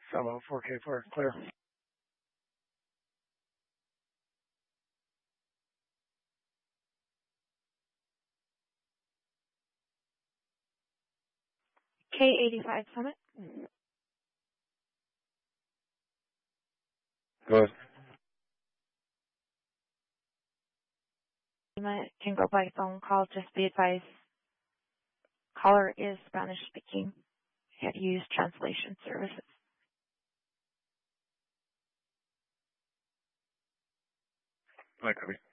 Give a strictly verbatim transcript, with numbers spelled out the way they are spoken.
Solo four K four, clear. K eighty-five Summit. Go ahead. You can go by phone call, just be advised. Caller is Spanish speaking. You have to use translation services. Hi, Copy.